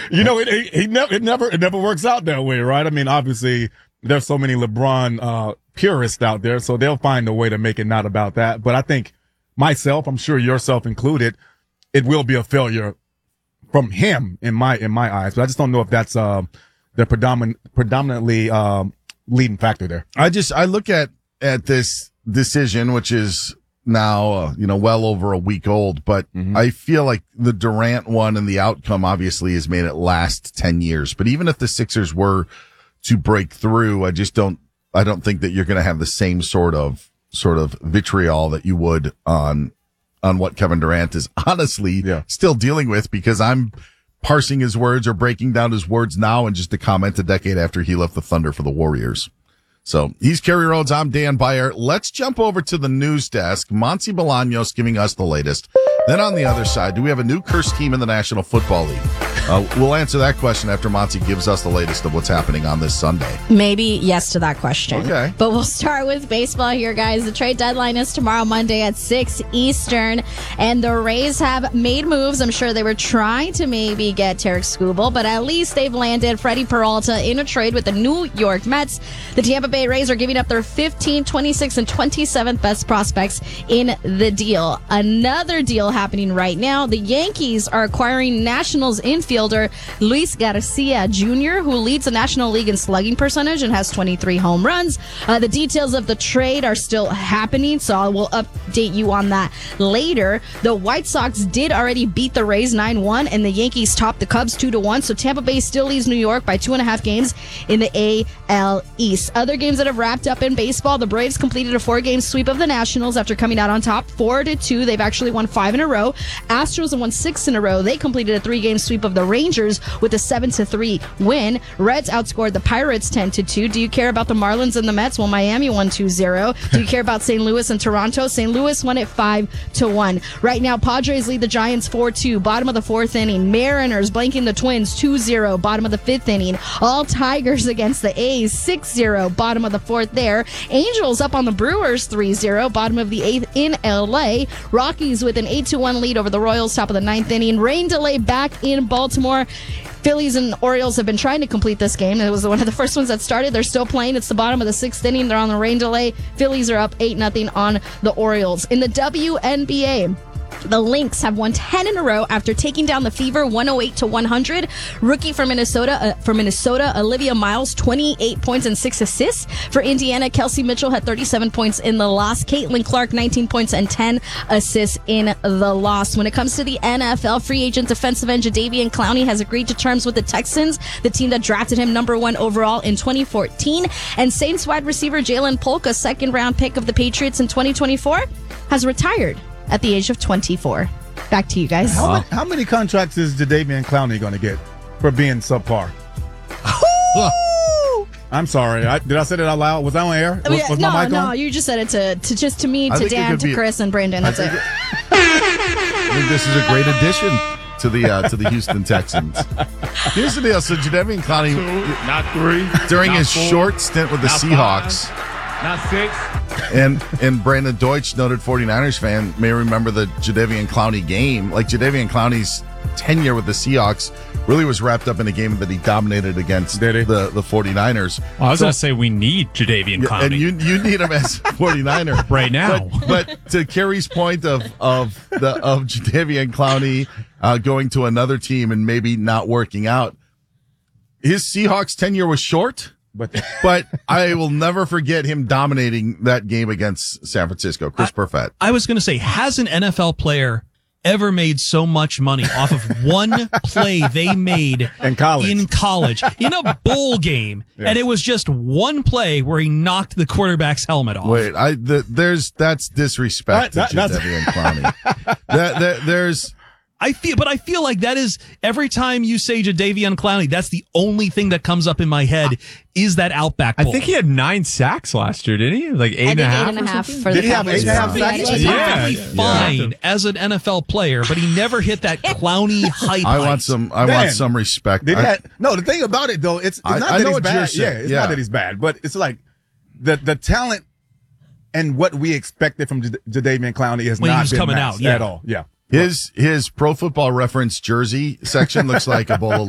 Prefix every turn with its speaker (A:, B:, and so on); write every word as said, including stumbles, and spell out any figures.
A: You know, it, it, he never, it never, it never works out that way, right? I mean, obviously, there's so many LeBron uh purists out there, so they'll find a way to make it not about that. But I think myself, I'm sure yourself included, it will be a failure from him in my in my eyes. But I just don't know if that's uh, the predominant predominantly um, leading factor there.
B: I just I look at at this decision, which is now uh, you know well over a week old, but mm-hmm. I feel like the Durant one and the outcome obviously has made it last ten years. But even if the Sixers were to break through, I just don't I don't think that you're going to have the same sort of sort of vitriol that you would on on what Kevin Durant is honestly yeah. still dealing with, because I'm parsing his words or breaking down his words now and just a comment a decade after he left the Thunder for the Warriors. So he's Kerry Rhodes. I'm Dan Beyer. Let's jump over to the news desk. Monty Bolaños giving us the latest. Then on the other side, do we have a new cursed team in the National Football League? Uh, we'll answer that question after Monty gives us the latest of what's happening on this Sunday.
C: Maybe yes to that question.
B: Okay.
C: But we'll start with baseball here, guys. The trade deadline is tomorrow, Monday at six Eastern. And the Rays have made moves. I'm sure they were trying to maybe get Tarek Skubal, but at least they've landed Freddie Peralta in a trade with the New York Mets. The Tampa Bay Rays are giving up their fifteenth, twenty-sixth, and twenty-seventh best prospects in the deal. Another deal happening right now. The Yankees are acquiring Nationals infielder Luis Garcia Junior, who leads the National League in slugging percentage and has twenty-three home runs. Uh, the details of the trade are still happening, so I will update you on that later. The White Sox did already beat the Rays nine one, and the Yankees topped the Cubs two to one, so Tampa Bay still leads New York by two and a half games in the A L East. Other games that have wrapped up in baseball, the Braves completed a four-game sweep of the Nationals after coming out on top four to two. They've actually won five in a row. Astros have won six in a row. They completed a three-game sweep of the Rangers with a seven to three win. Reds outscored the Pirates ten to two. Do you care about the Marlins and the Mets? Well, Miami won two zero. Do you care about Saint Louis and Toronto? Saint Louis won it five to one. Right now, Padres lead the Giants four two. Bottom of the fourth inning. Mariners blanking the Twins two zero. Bottom of the fifth inning. All Tigers against the A's six zero. Bottom of the fourth there. Angels up on the Brewers three zero. Bottom of the eighth in L A. Rockies with an eight to one lead over the Royals. Top of the ninth inning. Rain delay back in Baltimore. Phillies and Orioles have been trying to complete this game. It was one of the first ones that started. They're still playing. It's the bottom of the sixth inning. They're on the rain delay. Phillies are up eight nothing on the Orioles. In the W N B A, the Lynx have won ten in a row after taking down the Fever one oh eight to one hundred. Rookie from Minnesota, uh, from Minnesota, Olivia Miles, twenty-eight points and six assists. For Indiana, Kelsey Mitchell had thirty-seven points in the loss. Caitlin Clark, nineteen points and ten assists in the loss. When it comes to the N F L, free agent defensive end Jadeveon Clowney has agreed to terms with the Texans, the team that drafted him number one overall in twenty fourteen. And Saints wide receiver Jalen Polk, second round pick of the Patriots in twenty twenty-four, has retired at the age of twenty-four. Back to you guys.
A: How, many, how many contracts is Jadeveon Clowney going to get for being subpar? I'm sorry. I, did I say that out loud? Was I on air? Was, was
C: no,
A: my mic
C: no.
A: on?
C: You just said it to, to just to me,
B: I
C: to Dan, to
B: be,
C: Chris, and Brandon. That's it.
B: I think this is a great addition to the uh, to the Houston Texans. Here's the deal. So Jadeveon Clowney,
D: Two, not three,
B: during
D: not
B: his
D: four,
B: short stint with the
D: not
B: Seahawks.
D: Five, not six.
B: And and Brandon Deutsch, noted forty-niners fan, may remember the Jadeveon Clowney game. Like Jadeveon Clowney's tenure with the Seahawks really was wrapped up in a game that he dominated against the, the forty-niners.
E: Well, I was
B: so,
E: going to say we need Jadeveon Clowney.
B: And you you need him as forty-niner.
E: Right now.
B: But, but to Kerry's point of of the of Jadeveon Clowney uh, going to another team and maybe not working out, his Seahawks tenure was short. But but I will never forget him dominating that game against San Francisco. Chris Perfett.
F: I was going to say, has an N F L player ever made so much money off of one play they made
A: in college,
F: in college, in a bowl game, yeah. And it was just one play where he knocked the quarterback's helmet off?
B: Wait, I the, there's that's disrespect that, that, to Jadeveon Clowney. that, that there's.
F: I feel, but I feel like that is every time you say Jadeveon Clowney, that's the only thing that comes up in my head is that Outback Bowl.
E: I think he had nine sacks last year, didn't he? Like eight
C: I
E: and a half.
C: Eight and a half for
A: Did
C: the
A: he have eight and a half sacks?
F: He's
E: Yeah,
F: perfectly
E: yeah.
F: fine as an N F L player, but he never hit that Clowney height.
B: I want some. I
A: Dan,
B: want some respect.
A: Did he
B: I,
A: had, no, the thing about it though, it's, it's
B: I,
A: not
B: I
A: that
B: know
A: he's
B: what you're
A: bad.
B: saying.
A: Yeah, it's
B: Yeah.
A: not that he's bad, but it's like the the talent and what we expected from J- Jadeveon Clowney has
F: When he
A: not
F: was
A: been
F: coming
A: matched
F: out, yeah.
A: at all. Yeah.
B: His his Pro Football Reference jersey section looks like a bowl of